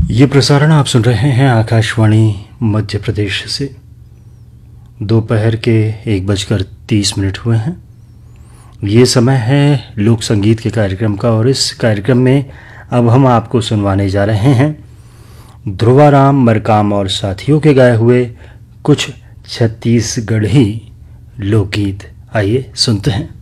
ये प्रसारण आप सुन रहे हैं आकाशवाणी मध्य प्रदेश से। दोपहर के 1:30 हुए हैं। ये समय है लोक संगीत के कार्यक्रम का और इस कार्यक्रम में अब हम आपको सुनवाने जा रहे हैं ध्रुवाराम मरकाम और साथियों के गाए हुए कुछ छत्तीसगढ़ी लोकगीत। आइए सुनते हैं।